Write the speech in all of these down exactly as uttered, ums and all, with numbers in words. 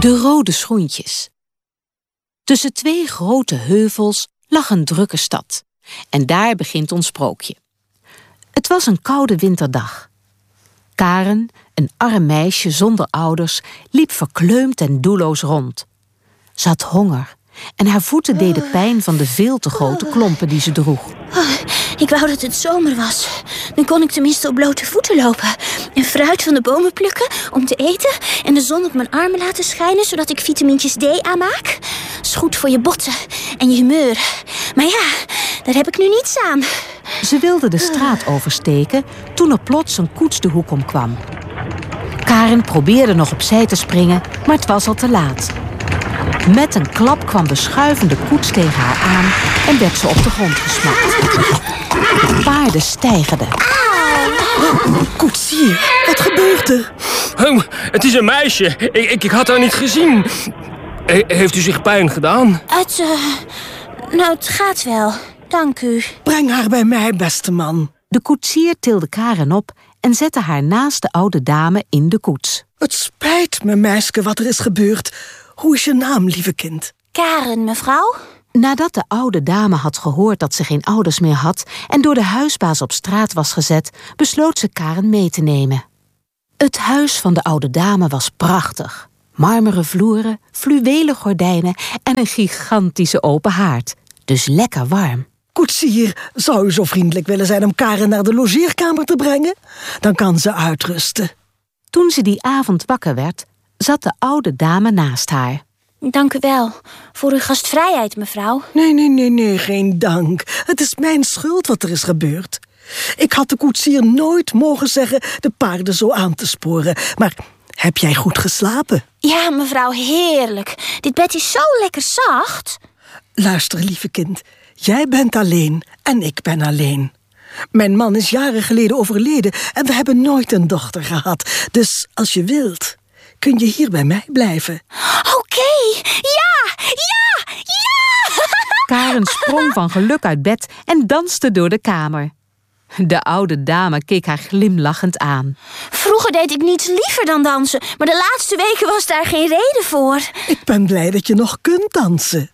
De rode schoentjes. Tussen twee grote heuvels lag een drukke stad. En daar begint ons sprookje. Het was een koude winterdag. Karen, een arm meisje zonder ouders, liep verkleumd en doelloos rond. Ze had honger en haar voeten deden pijn van de veel te grote klompen die ze droeg. Oh, ik wou dat het zomer was. Dan kon ik tenminste op blote voeten lopen. En fruit van de bomen plukken om te eten. En de zon op mijn armen laten schijnen, zodat ik vitamintjes D aanmaak. Dat is goed voor je botten en je humeur. Maar ja, daar heb ik nu niets aan. Ze wilde de straat oversteken toen er plots een koets de hoek omkwam. Karen probeerde nog opzij te springen, maar het was al te laat. Met een klap kwam de schuivende koets tegen haar aan en werd ze op de grond gesmakt. De paarden steigerden. Koetsier, wat gebeurt er? Oh, het is een meisje. Ik, ik, ik had haar niet gezien. He, heeft u zich pijn gedaan? Het, uh, nou, het gaat wel. Dank u. Breng haar bij mij, beste man. De koetsier tilde Karen op en zette haar naast de oude dame in de koets. Het spijt me, meisje, wat er is gebeurd. Hoe is je naam, lieve kind? Karen, mevrouw? Nadat de oude dame had gehoord dat ze geen ouders meer had en door de huisbaas op straat was gezet, besloot ze Karen mee te nemen. Het huis van de oude dame was prachtig. Marmeren vloeren, fluwelen gordijnen en een gigantische open haard. Dus lekker warm. Koetsier, zou u zo vriendelijk willen zijn om Karen naar de logeerkamer te brengen? Dan kan ze uitrusten. Toen ze die avond wakker werd, zat de oude dame naast haar. Dank u wel. Voor uw gastvrijheid, mevrouw. Nee, nee, nee, nee, geen dank. Het is mijn schuld wat er is gebeurd. Ik had de koetsier nooit mogen zeggen de paarden zo aan te sporen. Maar heb jij goed geslapen? Ja, mevrouw, heerlijk. Dit bed is zo lekker zacht. Luister, lieve kind. Jij bent alleen en ik ben alleen. Mijn man is jaren geleden overleden en we hebben nooit een dochter gehad. Dus als je wilt, kun je hier bij mij blijven. Oké, okay. ja, ja, ja! Karen sprong van geluk uit bed en danste door de kamer. De oude dame keek haar glimlachend aan. Vroeger deed ik niets liever dan dansen, maar de laatste weken was daar geen reden voor. Ik ben blij dat je nog kunt dansen.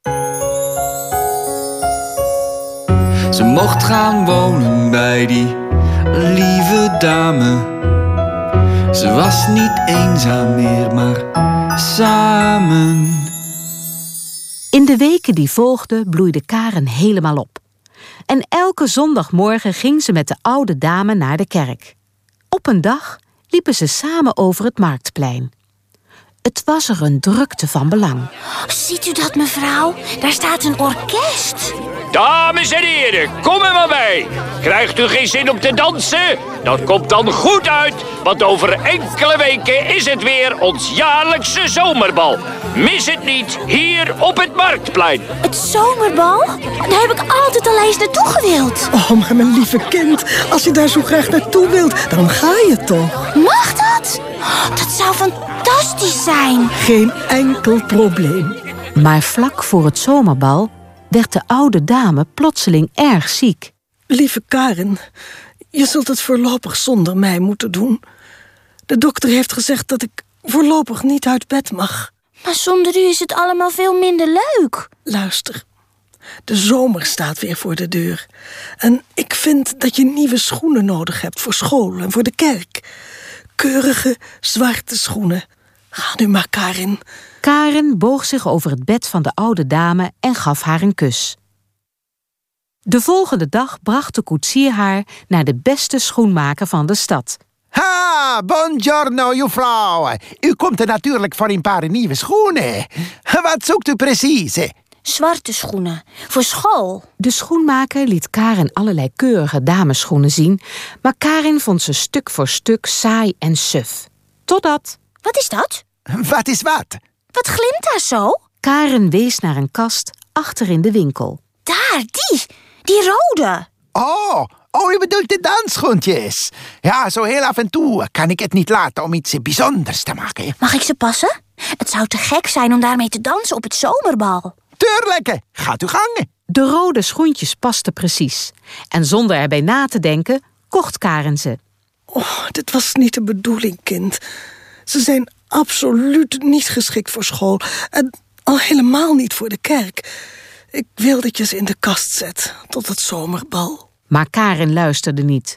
Ze mocht gaan wonen bij die lieve dame. Ze was niet eenzaam meer, maar samen. In de weken die volgden bloeide Karen helemaal op. En elke zondagmorgen ging ze met de oude dame naar de kerk. Op een dag liepen ze samen over het marktplein. Het was er een drukte van belang. Ziet u dat, mevrouw? Daar staat een orkest. Dames en heren, kom er maar bij. Krijgt u geen zin om te dansen? Dat komt dan goed uit, want over enkele weken is het weer ons jaarlijkse zomerbal. Mis het niet, hier op het Marktplein. Het zomerbal? Daar heb ik altijd al eens naartoe gewild. Oh, maar mijn lieve kind, als je daar zo graag naartoe wilt, dan ga je toch? Mag dat? Dat zou fantastisch zijn. Geen enkel probleem. Maar vlak voor het zomerbal werd de oude dame plotseling erg ziek. Lieve Karen, je zult het voorlopig zonder mij moeten doen. De dokter heeft gezegd dat ik voorlopig niet uit bed mag. Maar zonder u is het allemaal veel minder leuk. Luister, de zomer staat weer voor de deur. En ik vind dat je nieuwe schoenen nodig hebt voor school en voor de kerk. Keurige, zwarte schoenen. Ga nu maar, Karin. Karen boog zich over het bed van de oude dame en gaf haar een kus. De volgende dag bracht de koetsier haar naar de beste schoenmaker van de stad. Ha, buongiorno, juffrouw. U komt er natuurlijk voor een paar nieuwe schoenen. Wat zoekt u precies? Zwarte schoenen, voor school. De schoenmaker liet Karen allerlei keurige damesschoenen zien, maar Karen vond ze stuk voor stuk saai en suf. Totdat... Wat is dat? Wat is wat? Wat glimt daar zo? Karen wees naar een kast achter in de winkel. Daar, die, die rode. Oh, oh, u bedoelt de dansschoentjes. Ja, zo heel af en toe kan ik het niet laten om iets bijzonders te maken. Mag ik ze passen? Het zou te gek zijn om daarmee te dansen op het zomerbal. Tuurlijk, gaat uw gang. De rode schoentjes pasten precies. En zonder erbij na te denken, kocht Karen ze. Oh, dit was niet de bedoeling, kind. Ze zijn absoluut niet geschikt voor school. En al helemaal niet voor de kerk. Ik wil dat je ze in de kast zet tot het zomerbal. Maar Karen luisterde niet.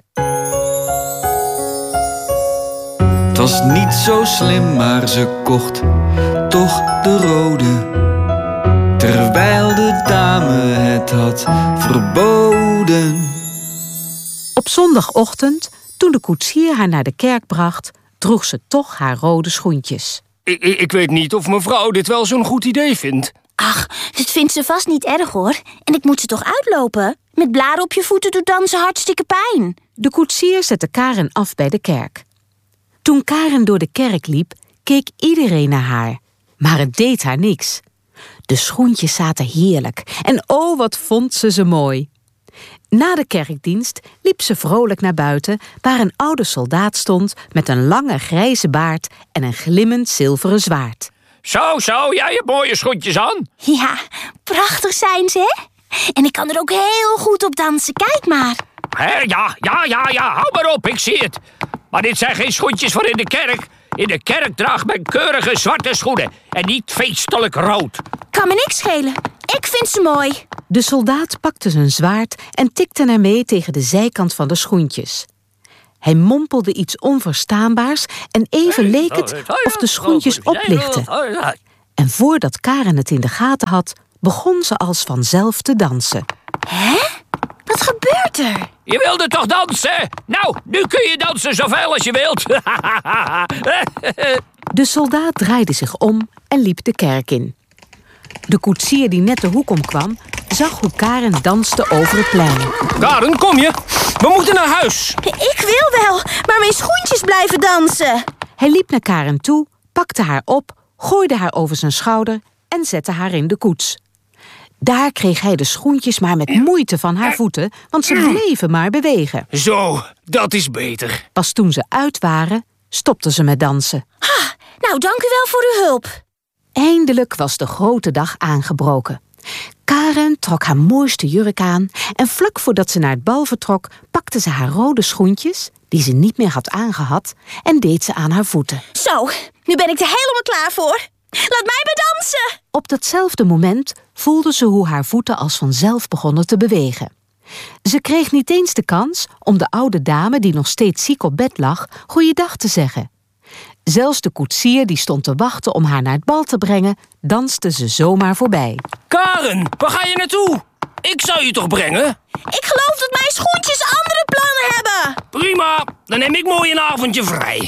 Het was niet zo slim, maar ze kocht toch de rode. Terwijl de dame het had verboden. Op zondagochtend, toen de koetsier haar naar de kerk bracht, droeg ze toch haar rode schoentjes. Ik, ik, ik weet niet of mevrouw dit wel zo'n goed idee vindt. Ach, dit vindt ze vast niet erg, hoor. En ik moet ze toch uitlopen? Met blaren op je voeten doet dansen hartstikke pijn. De koetsier zette Karen af bij de kerk. Toen Karen door de kerk liep, keek iedereen naar haar. Maar het deed haar niks. De schoentjes zaten heerlijk en oh, wat vond ze ze mooi. Na de kerkdienst liep ze vrolijk naar buiten, waar een oude soldaat stond met een lange grijze baard en een glimmend zilveren zwaard. Zo, zo, jij hebt mooie schoentjes aan. Ja, prachtig zijn ze, hè? En ik kan er ook heel goed op dansen, kijk maar. Hé, ja, ja, ja, ja, hou maar op, ik zie het. Maar dit zijn geen schoentjes voor in de kerk. In de kerk draagt men keurige zwarte schoenen en niet feestelijk rood. Kan me niks schelen. Ik vind ze mooi. De soldaat pakte zijn zwaard en tikte ermee tegen de zijkant van de schoentjes. Hij mompelde iets onverstaanbaars en even leek het of de schoentjes oplichtten. En voordat Karen het in de gaten had, begon ze als vanzelf te dansen. Hè? Wat gebeurt er? Je wilde toch dansen? Nou, nu kun je dansen zoveel als je wilt. De soldaat draaide zich om en liep de kerk in. De koetsier die net de hoek omkwam, zag hoe Karen danste over het plein. Karen, kom je? We moeten naar huis. Ik wil wel, maar mijn schoentjes blijven dansen. Hij liep naar Karen toe, pakte haar op, gooide haar over zijn schouder en zette haar in de koets. Daar kreeg hij de schoentjes maar met moeite van haar voeten, want ze bleven maar bewegen. Zo, dat is beter. Pas toen ze uit waren, stopte ze met dansen. Ha, nou, dank u wel voor uw hulp. Eindelijk was de grote dag aangebroken. Karen trok haar mooiste jurk aan en vlak voordat ze naar het bal vertrok, pakte ze haar rode schoentjes, die ze niet meer had aangehad, en deed ze aan haar voeten. Zo, nu ben ik er helemaal klaar voor. Laat mij maar dansen! Op datzelfde moment voelde ze hoe haar voeten als vanzelf begonnen te bewegen. Ze kreeg niet eens de kans om de oude dame, die nog steeds ziek op bed lag, goeiedag te zeggen. Zelfs de koetsier die stond te wachten om haar naar het bal te brengen, danste ze zomaar voorbij. Karen, waar ga je naartoe? Ik zou je toch brengen? Ik geloof dat mijn schoentjes andere plannen hebben. Prima, dan neem ik mooi een avondje vrij.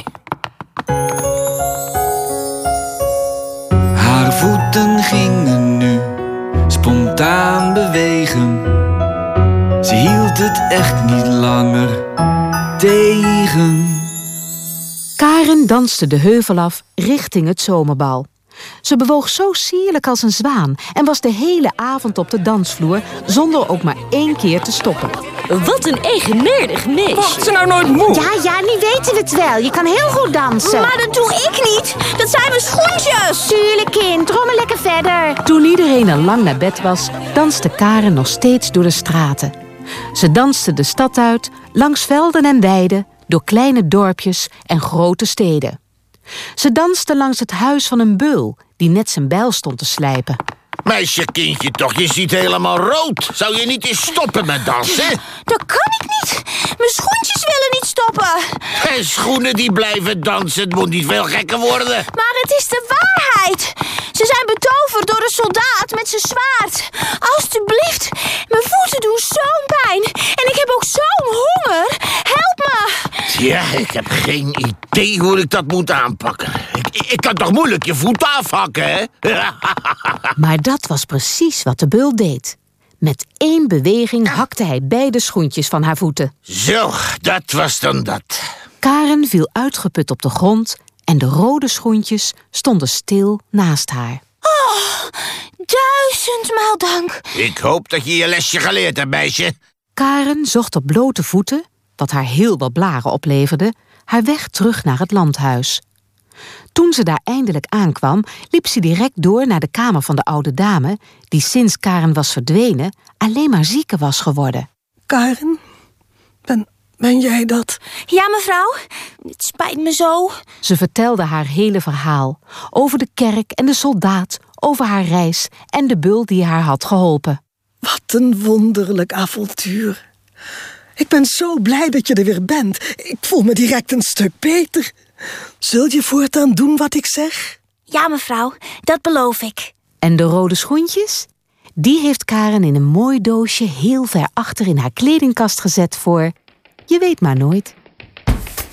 Haar voeten gingen nu spontaan bewegen. Ze hield het echt niet langer tegen. Karen danste de heuvel af richting het zomerbal. Ze bewoog zo sierlijk als een zwaan en was de hele avond op de dansvloer zonder ook maar één keer te stoppen. Wat een eigenaardig meisje. Wordt ze nou nooit moe? Ja, ja, nu weten we het wel. Je kan heel goed dansen. Maar dat doe ik niet. Dat zijn mijn schoentjes. Tuurlijk, kind. Trommel lekker verder. Toen iedereen al lang naar bed was, danste Karen nog steeds door de straten. Ze danste de stad uit, langs velden en weiden, door kleine dorpjes en grote steden. Ze danste langs het huis van een beul die net zijn bijl stond te slijpen. Meisje, kindje toch, je ziet helemaal rood. Zou je niet eens stoppen met dansen? Dat kan ik niet. Mijn schoentjes willen niet stoppen. En schoenen die blijven dansen, het moet niet veel gekker worden. Maar het is de waarheid. Ze zijn betoverd door een soldaat met zijn zwaard. Alsjeblieft, mijn voeten doen zo'n pijn. En ik heb ook zo'n honger. Help me. Ja, ik heb geen idee hoe ik dat moet aanpakken. Ik, ik kan toch moeilijk je voet afhakken, hè? Maar dat was precies wat de beul deed. Met één beweging hakte hij beide schoentjes van haar voeten. Zo, dat was dan dat. Karen viel uitgeput op de grond en de rode schoentjes stonden stil naast haar. Oh, duizendmaal dank. Ik hoop dat je je lesje geleerd hebt, meisje. Karen zocht op blote voeten, wat haar heel wat blaren opleverde, haar weg terug naar het landhuis. Toen ze daar eindelijk aankwam, liep ze direct door naar de kamer van de oude dame, die sinds Karen was verdwenen alleen maar zieker was geworden. Karen, ben, Ben jij dat? Ja, mevrouw. Het spijt me zo. Ze vertelde haar hele verhaal. Over de kerk en de soldaat, over haar reis en de bul die haar had geholpen. Wat een wonderlijk avontuur. Ik ben zo blij dat je er weer bent. Ik voel me direct een stuk beter. Zul je voortaan doen wat ik zeg? Ja, mevrouw. Dat beloof ik. En de rode schoentjes? Die heeft Karen in een mooi doosje heel ver achter in haar kledingkast gezet voor... Je weet maar nooit.